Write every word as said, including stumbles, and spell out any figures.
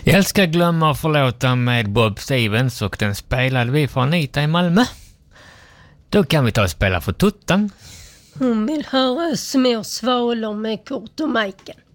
Jag älskar glömma och förlåta med Bob Stevens, och den spelade vi för Anita i Malmö. Då kan vi ta och spela för Tuttan. Hon vill höra Små svalor med Kurt och Majken.